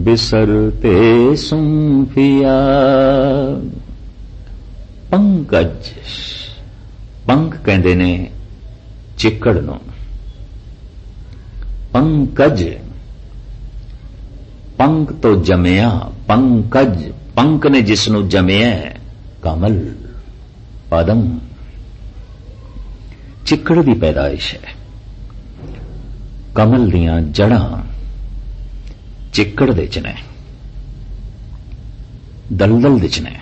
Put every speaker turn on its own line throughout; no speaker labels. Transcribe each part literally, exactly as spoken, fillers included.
बिसरते सुंफिया। पंकज, पंक कहते ने चिक्कड़ नूं। पंकज, पंक तो जमिया, पंकज पंक ने जिसनू जमिया। कमल, पदम, चिक्कड़ की पैदाइश है। कमल दियां जड़ां चिक्कड़ दे च ने, दलदल दे च ने,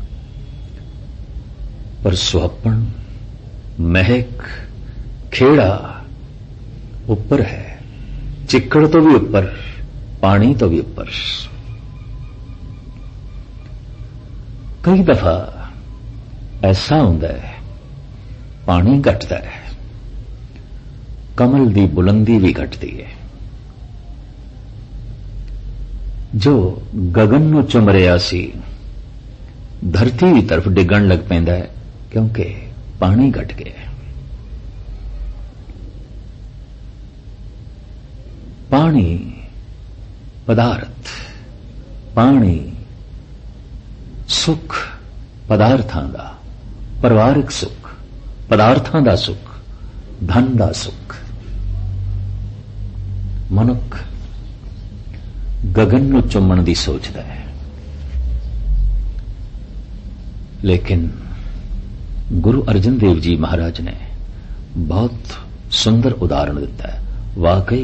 पर सुहपण, महक, खेड़ा ऊपर है। चिक्कड़ तो भी ऊपर, पानी तो भी ऊपर। कई दफा ऐसा होता है पानी घटता है, कमल की बुलंदी भी घटती है। जो गगन नूं चुम रहा सी धरती की तरफ डिगण लग पैंदा है, क्योंकि पानी घट गया। पानी पदार्थ, पानी सुख पदार्थां दा, परिवारिक सुख, पदार्थां दा सुख, धन दा सुख। मनुख गगन नूं चुमण दी सोचदा है, लेकिन गुरु अर्जन देव जी महाराज ने बहुत सुंदर उदाहरण दिता है। वाकई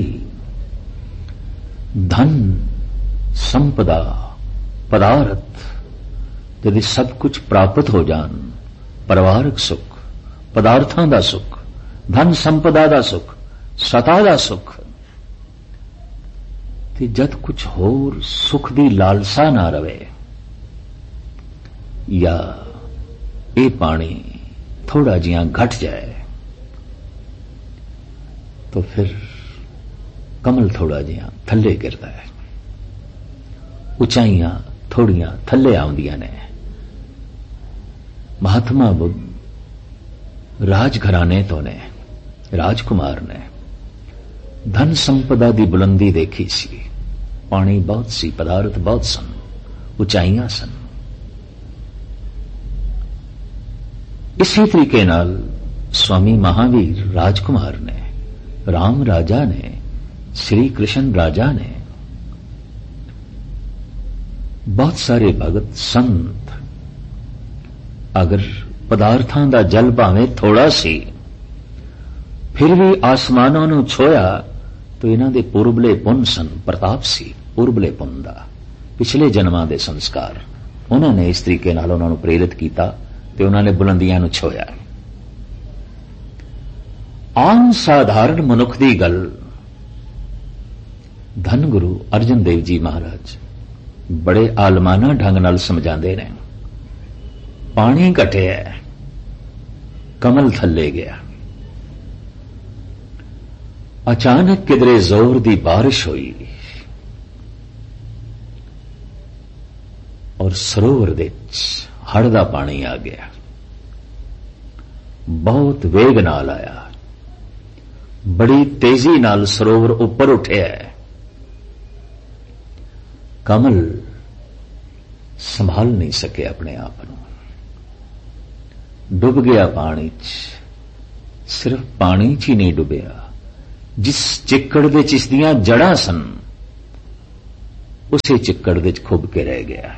धन, संपदा, पदार्थ यदि सब कुछ प्राप्त हो जान, परिवारिक सुख, पदार्थां दा सुख, धन संपदा दा सुख, सता दा सुख, ते जद कुछ होर सुख दी लालसा ना रवे, या ये पानी थोड़ा जिहा घट जाए, तो फिर कमल थोड़ा जिहा थल्ले गिरता है। उचाइयां थोड़ियां थल्ले आउंदियां ने। महात्मा बुद्ध राजघराने तो ने, राजकुमार ने धन संपदा दी बुलंदी देखी सी। पानी बहुत सी, पदार्थ बहुत सन, उचाइयां सन। इसी तरीके नाल स्वामी महावीर राजकुमार ने, राम राजा ने, श्री कृष्ण राजा ने, बहुत सारे भगत संत, अगर पदार्थां दा जल भावें थोड़ा सी, फिर भी आसमानों नूं छोया तो इन्हां दे पूर्बले पुन सन, प्रताप सी पूर्बले पुन दा, पिछले जन्मां दे संस्कार। उन्होंने इस तरीके नाल उन्हां नूं प्रेरित कीता ते उन्हां ने बुलंदियां नूं छोया। आम साधारण मनुख दी गल धन गुरु अर्जन देव जी महाराज बड़े आलमाना ढंग नाल समझाते ने। पानी घटिया, कमल थल्ले गया। अचानक किधरे जोर दी बारिश हुई और सरोवर दे हड़ दा पानी आ गया। बहुत वेग नाल आया, बड़ी तेजी नाल सरोवर उपर उठिया। कमल संभाल नहीं सके अपने आप को, डुब गया पानी च। सिर्फ पानी च ही नहीं डुबिया, जिस चिक्कड़ दे जिसदियां जड़ां सन उसे चिक्कड़ दे खुब के रह गया।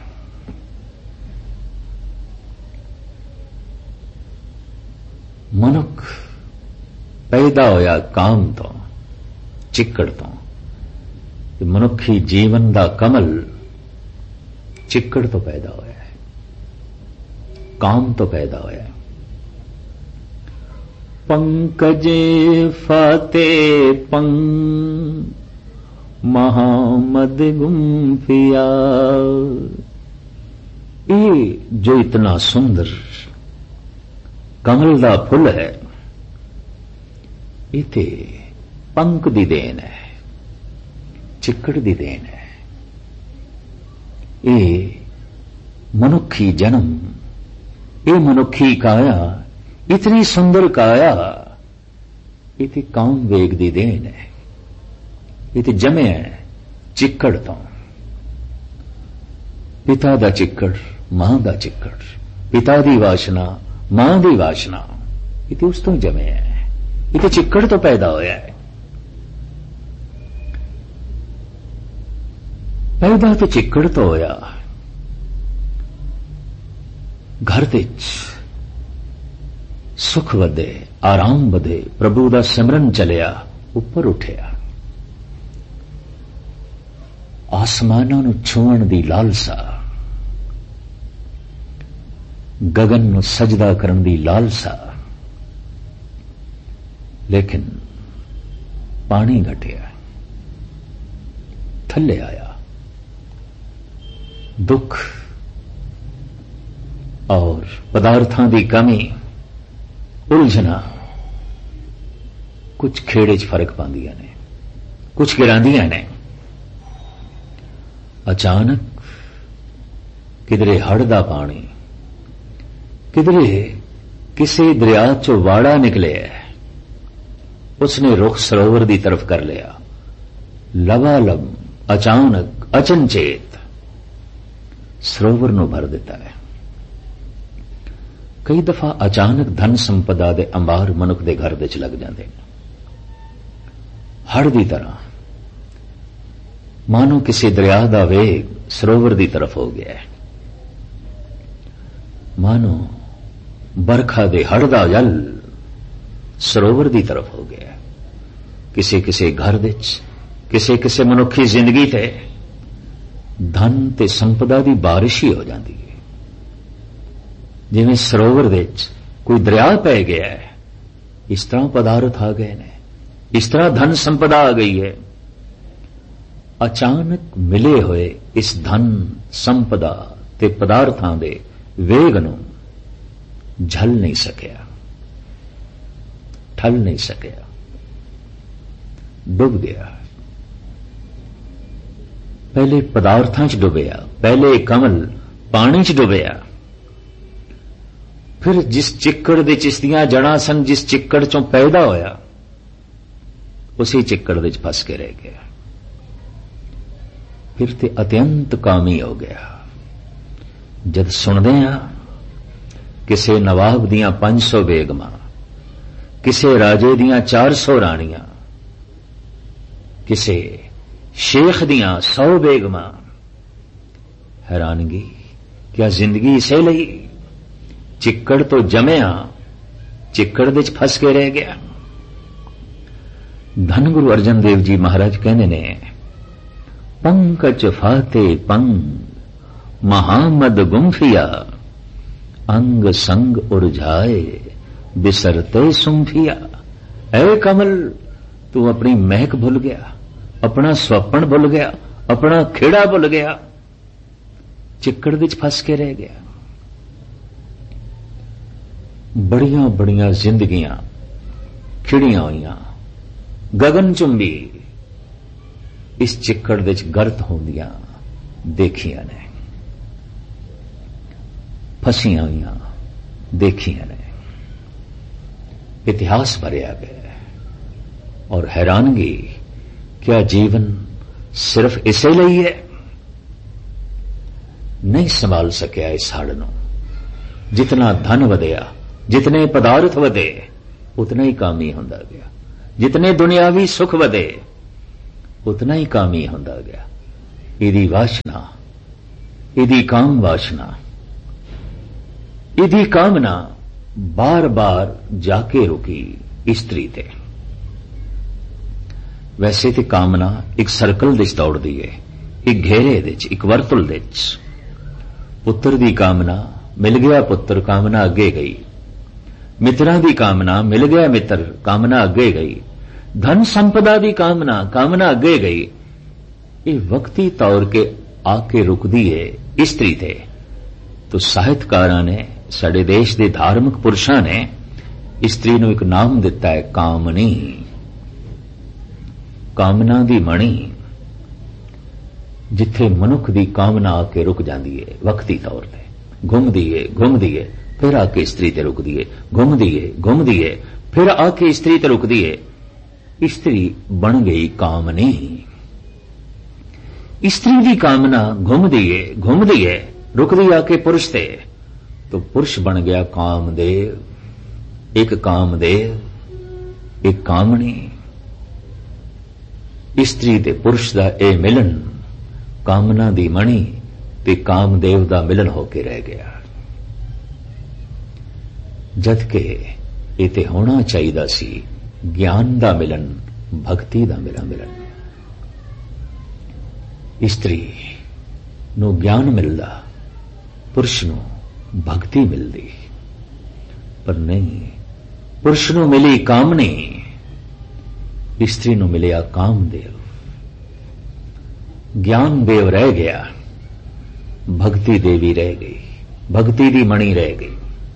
मनुख पैदा होया काम तो, चिक्कड़ तो। मनुखी जीवन दा कमल चिक्कड़ तो पैदा होया है, काम तो पैदा होया है। पंकजे फाते पंग महामद गुम्फिया। ये जो इतना सुंदर कमल दा फुल है, इते पंक दी देन है, चिक्कड़ दी देन है। ये मनुखी जन्म, ये मनुखी काया, इतनी सुंदर काया, इते काम वेग दी देन है। इते जमे है चिक्कड़ तो। पिता दा चिक्कड़ मां दा चिक्कड़, पिता दी वासना मां दी वासना, ये तो उस तो ही जमे है, ये तो चिक्कड़ तो पैदा होया है। पैदा तो चिक्कड़ तो होया, घर दे सुख वधे, आराम वधे, प्रभु दा सिमरन चलिया, उपर उठिया, आसमानां नूं छूहण दी लालसा, गगन नूं सजदा करन दी लालसा, लेकिन पानी घटिया, थल्ले आया, दुख और पदार्थां दी कमी, उलझना कुछ खेड़े च फर्क पांदियां ने, कुछ गिरांदियां ने। अचानक किधरे हड़ दा पानी, किधरे किसी दरिया चो वाड़ा निकले, उसने रुख सरोवर दी तरफ कर लिया। लबालब अचानक अचनचेत सरोवर नूं भर दिता है। कई दफा अचानक धन संपदा दे अंबार मनुख दे घर दे च लग जाते हैं, हड़ दी तरह, मानो किसी दरिया दा वेग सरोवर दी तरफ हो गया है, मानो बरखा दे हड़ दा जल सरोवर दी तरफ हो गया। किसी किसी घर दे किसी किसी मनुखी जिंदगी ते धन ते संपदा दी बारिश ही हो जाती है। जिवें सरोवर दे कोई दरिया पै गया है, इस तरह पदार्थ आ गए ने, इस तरह धन संपदा आ गई है। अचानक मिले हुए इस धन संपदा ते पदार्थां दे वेग नूं झल नहीं सकिया, ठल नहीं सकिया, डुब गया। पहले पदार्थां च डुबिया, पहले कमल पानी च डुबिया, फिर जिस चिक्कड़ दे जिसदियां जड़ां सन, जिस चिक्कड़ चों पैदा होया, उसी चिक्कड़ दे च फस के रह गया। फिर ते अत्यंत कामी हो गया। जद सुनदे आ किसे नवाब दियां पांच सौ बेगमां, किसे राजे दियां चार सौ राणियां, किसे शेख दियां सौ बेगमां, हैरानगी, क्या जिंदगी इसे लई? चिक्कड़ तो जमया, चिक्कड़ दे च फस के रह गया। धन गुरु अर्जन देव जी महाराज कहने ने, पंकज फाते पंग महामद गुम्फिया, अंग संग उर्झाए बिसरते सुम्फिया। ऐ कमल, तू अपनी महक भूल गया, अपना स्वप्न भूल गया, अपना खेड़ा भूल गया, चिक्कड़ विच फस के रह गया। बड़ियां बड़ियां जिंदगियां खिड़ियां हुईयां, गगन चुंबी इस चिक्कड़ विच गर्त होंदियां देखियां ने, फसियां हुईयां देखियां ने। इतिहास भरिया गया और हैरानगी, क्या जीवन सिर्फ इसे ਲਈ है? नहीं संभाल सकिया इस हड़ नूं। जितना धन वधिया, जितने पदार्थ वधे, उतना ही कामी हुंदा गया। जितने दुनियावी सुख वधे, उतना ही कामी हुंदा गया। इहदी वासना, इहदी काम वासना, इहदी कामना बार बार जाके रुकी स्त्री ते। वैसे तो कामना एक सर्कल दे दौड़दी है, एक घेरे दे, एक वर्तुल दे। पुत्र दी कामना, मिल गया पुत्र, कामना अगे गई। मित्रां दी कामना, मिल गया मित्र, कामना अगे गई। धन संपदा दी कामना, कामना अगे गई। ये वक्ती तौर के आके रुकदी है स्त्री ते। तो साहित्यकारां ने, साडे देश दे धार्मिक पुरुषां ने स्त्री नूं एक नाम दिता है, कामनी। कामना दी मणी, जिथे मनुख दी कामना आके रुक जाती है वक्ती तौर पर, घुमदी है घुमदी है, फिर आके स्त्री ते रुकदी है, घुमदी है घुमदी है, फिर आके स्त्री ते रुकदी है। स्त्री बन गई कामनी। स्त्री की कामना घूमदी है घूमदी है रुकदी आके पुरुष ते, तो पुरुष बन गया कामदेव। एक कामदेव एक कामनी। स्त्री ते पुरुष दा ए मिलन कामना दी मणि ते कामदेव दा मिलन होके रह गया। जद के ਇਹ ਤੇ ਹੋਣਾ ਚਾਹੀਦਾ ਸੀ ਗਿਆਨ ਦਾ ਮਿਲਨ, ਭਗਤੀ ਦਾ ਮਿਲਨ। ਇਸਤਰੀ ਨੂੰ ਗਿਆਨ ਮਿਲਦਾ, ਪੁਰਸ਼ ਨੂੰ ਭਗਤੀ ਮਿਲਦੀ। ਪਰ ਨਹੀਂ, ਪੁਰਸ਼ ਨੂੰ ਮਿਲੀ ਕਾਮਨੀ, ਇਸਤਰੀ ਨੂੰ ਮਿਲਿਆ ਕਾਮਦੇਵ। ਗਿਆਨ ਦੇਵ ਰਹਿ ਗਿਆ, ਭਗਤੀ ਦੇਵੀ ਰਹਿ ਗਈ, ਭਗਤੀ ਦੀ ਮਣੀ ਰਹਿ ਗਈ।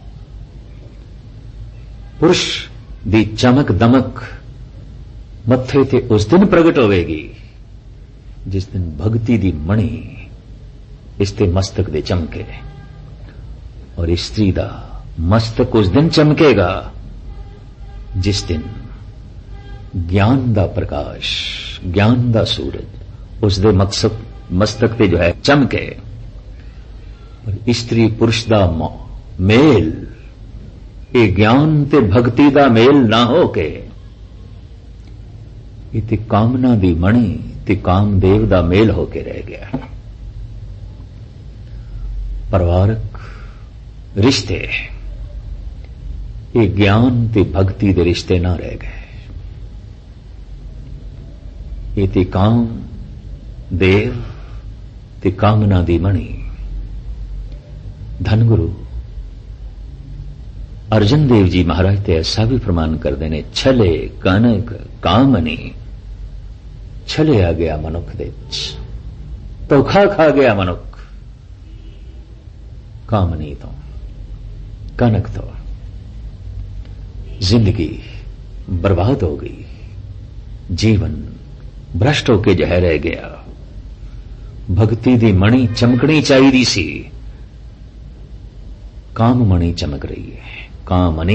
पुरुष दी चमक दमक मत्थे ते उस दिन प्रगट होवेगी जिस दिन भगती दी मणि इसते मस्तक दे चमके, और स्त्री दा मस्तक उस दिन चमकेगा जिस दिन ज्ञान दा प्रकाश, ज्ञान दा सूरज उस दे मकसद मस्तक ते जो है चमके। और स्त्री पुरुष दा मेल, ये ज्ञान ते भक्ति दा मेल ना हो के इते कामना दी मणि ते कामदेव दा मेल होके रह गया। परिवारक रिश्ते ये ज्ञान ते भक्ति दे रिश्ते ना रह गए। इते काम देव ते कामना दी मणि। धनगुरु अर्जन देव जी महाराज ते ऐसा भी फरमान करते हैं, छले कनक कामनी। छले आ गया मनुख दे, धोखा खा गया मनुख कामनी तो, कनक तो। जिंदगी बर्बाद हो गई, जीवन भ्रष्ट होके जह रह गया। भक्ति दी मणि चमकनी चाहिदी सी, काम मणि चमक रही है। कामनी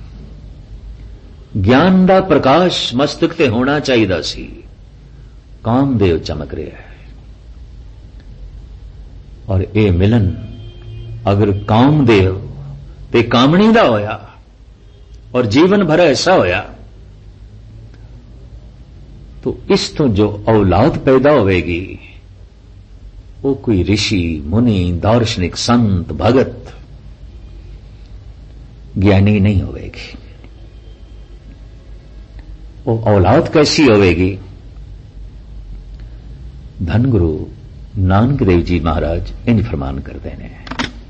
ज्ञान दा प्रकाश मस्तक ते होना चाहिदा सी, कामदेव चमक रहा है। और ये मिलन अगर कामदेव ते कामनी दा होया और जीवन भर ऐसा होया, तो इस तो जो औलाद पैदा होगी वो कोई ऋषि मुनि दार्शनिक संत भगत ज्ञानी नहीं होगी। वो औलाद कैसी होगी? धन गुरु नानक देव जी महाराज इंज फरमान करते हैं,